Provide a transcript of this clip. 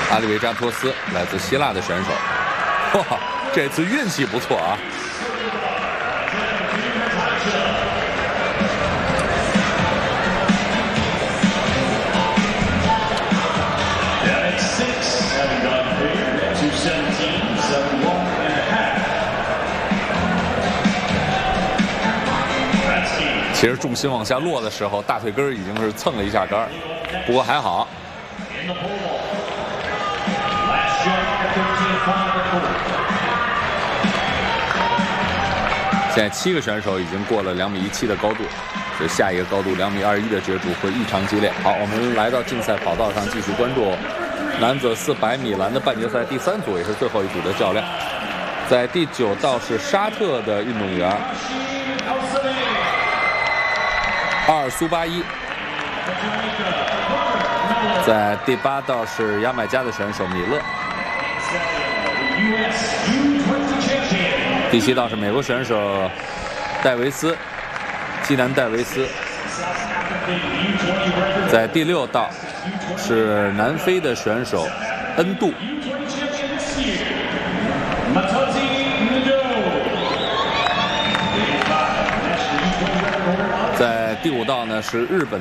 阿里维扎托斯，来自希腊的选手。哇，这次运气不错啊！其实重心往下落的时候，大腿根已经是蹭了一下杆，不过还好。现在7个选手已经过了2.17米的高度，所以下一个高度2.21米的角逐会异常激烈。好，我们来到竞赛跑道上继续关注男子400米栏的半决赛第3组，也是最后一组的较量。在第9道是沙特的运动员阿尔苏巴伊，在第8道是牙买加的选手米勒，第7道是美国选手戴维斯，基南戴维斯，在第6道是南非的选手恩杜。在第5道呢是日本